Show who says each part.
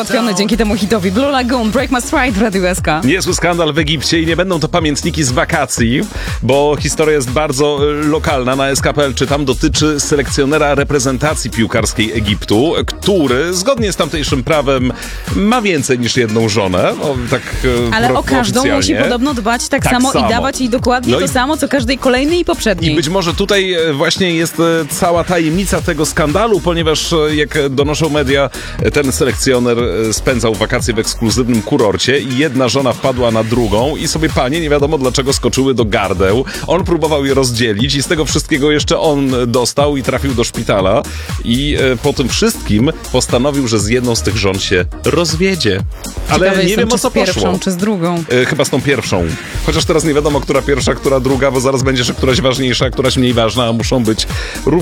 Speaker 1: załatwiony dzięki temu hitowi. Blue Lagoon, Break My Stride w Radiu SK.
Speaker 2: Niezły skandal w Egipcie i nie będą to pamiętniki z wakacji, bo historia jest bardzo lokalna. Na SK.pl czytam, dotyczy selekcjonera reprezentacji piłkarskiej Egiptu, który zgodnie z tamtejszym prawem ma więcej niż jedną żonę.
Speaker 1: Ale o każdą
Speaker 2: oficjalnie
Speaker 1: musi podobno dbać tak samo i dawać jej dokładnie to samo, co każdej kolejnej i poprzedniej.
Speaker 2: I być może tutaj właśnie jest cała tajemnica tego skandalu, ponieważ jak donoszą media, ten selekcjoner spędzał wakacje w ekskluzywnym kurorcie i jedna żona wpadła na drugą i sobie panie nie wiadomo dlaczego skoczyły do gardeł. On próbował je rozdzielić i z tego wszystkiego jeszcze on dostał i trafił do szpitala i po tym wszystkim postanowił, że z jedną z tych żon się rozwiedzie. Ale
Speaker 1: Ciekawe
Speaker 2: nie wiem o co
Speaker 1: czy z pierwszą,
Speaker 2: poszło.
Speaker 1: czy z drugą.
Speaker 2: Chyba z tą pierwszą. Chociaż teraz nie wiadomo, która pierwsza, która druga, bo zaraz będzie, że któraś ważniejsza, a któraś mniej ważna, a muszą być równie